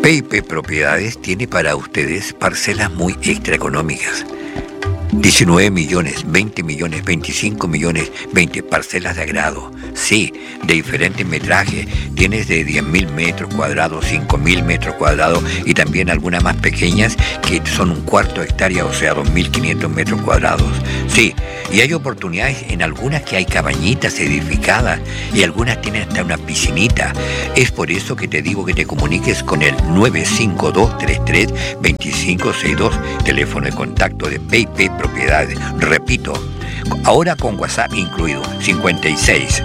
PIP Propiedades tiene para ustedes parcelas muy extra económicas. 19 millones, 20 millones, 25 millones, 20 parcelas de agrado. Sí, de diferentes metrajes. Tienes de 10.000 metros cuadrados, 5.000 metros cuadrados y también algunas más pequeñas que son un cuarto de hectárea, o sea, 2.500 metros cuadrados. Sí, y hay oportunidades en algunas que hay cabañitas edificadas y algunas tienen hasta una piscinita. Es por eso que te digo que te comuniques con el 95233-2562, teléfono de contacto de PIP Propiedades. Repito, ahora con WhatsApp incluido, 56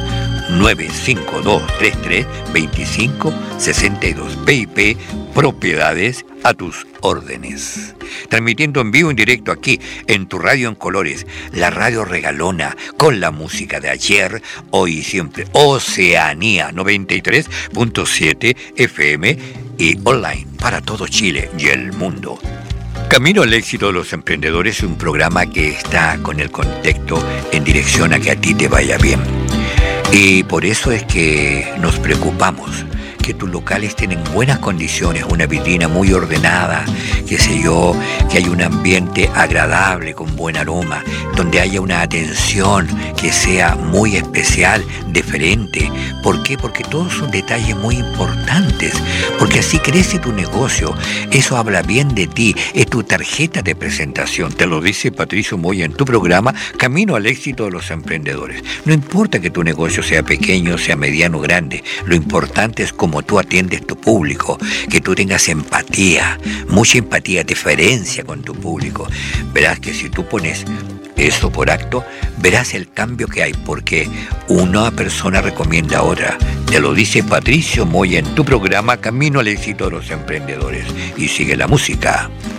95233-2562. PIP Propiedades, a tus órdenes. Transmitiendo en vivo, en directo aquí, en tu radio en colores, la radio regalona, con la música de ayer, hoy y siempre. Oceanía 93.7 FM y online para todo Chile y el mundo. Camino al éxito de los emprendedores es un programa que está con el contexto en dirección a que a ti te vaya bien. Y por eso es que nos preocupamos que tus locales tienen buenas condiciones, una vitrina muy ordenada, qué sé yo, que haya un ambiente agradable con buen aroma, donde haya una atención que sea muy especial, diferente. ¿Por qué? Porque todos son detalles muy importantes, porque así crece tu negocio, eso habla bien de ti, es tu tarjeta de presentación. Te lo dice Patricio Moya en tu programa Camino al éxito de los emprendedores. No importa que tu negocio sea pequeño, sea mediano o grande, lo importante es cómo tú atiendes tu público, que tú tengas empatía, mucha empatía, diferencia con tu público. Verás que si tú pones eso por acto, verás el cambio que hay, porque una persona recomienda a otra. Te lo dice Patricio Moya en tu programa Camino al éxito de los emprendedores. Y sigue la música.